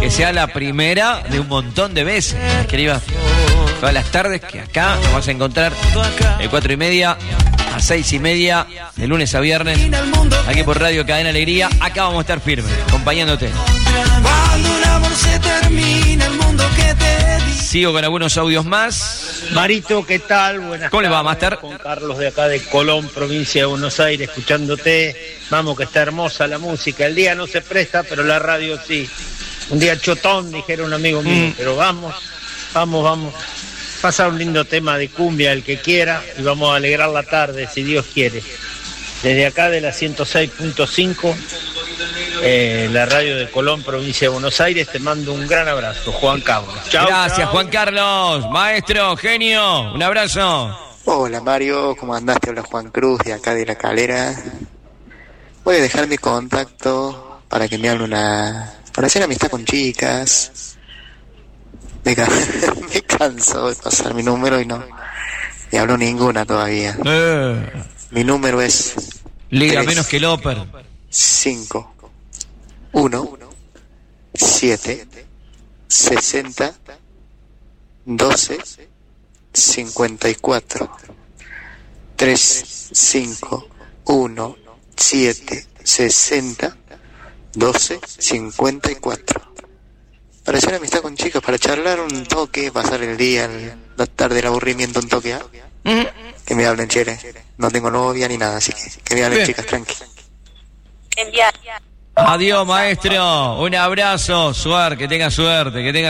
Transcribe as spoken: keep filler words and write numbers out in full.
que sea la primera de un montón de veces, querida. Todas las tardes que acá nos vas a encontrar de cuatro y media a seis y media, de lunes a viernes, aquí por Radio Cadena Alegría. Acá vamos a estar firmes, acompañándote. Cuando un amor se termina, el mundo que te di. Sigo con algunos audios más. Marito, ¿qué tal? Buenas ¿Cómo le va, tardes. Master? Con Carlos de acá de Colón, provincia de Buenos Aires, escuchándote. Vamos, que está hermosa la música. El día no se presta, pero la radio sí. Un día chotón, dijera un amigo mío, mm. pero vamos, vamos, vamos. Pasar un lindo tema de cumbia, el que quiera, y vamos a alegrar la tarde, si Dios quiere. Desde acá de la ciento seis punto cinco, eh, la radio de Colón, provincia de Buenos Aires, te mando un gran abrazo, Juan Carlos. Chau, Gracias, chau. Juan Carlos, maestro, genio, un abrazo. Hola Mario, ¿cómo andaste? Habla Juan Cruz de acá de La Calera. Voy a dejar mi contacto para que me hable una... para hacer amistad con chicas. Me, can... me canso de pasar mi número y no me hablo ninguna todavía. Eh. Mi número es Liga menos que el Oper. cinco uno siete sesenta doce cincuenta y cuatro. tres cinco uno siete sesenta doce cincuenta y cuatro. Para hacer amistad con chicas, para charlar un toque, pasar el día, el, la tarde, el aburrimiento un toque, ¿eh? Mm. Que me hablen, chere. No tengo novia ni nada, así que que me hablen. Bien. Chicas, tranqui. Adiós, maestro. Un abrazo, suerte, que tenga suerte, que tenga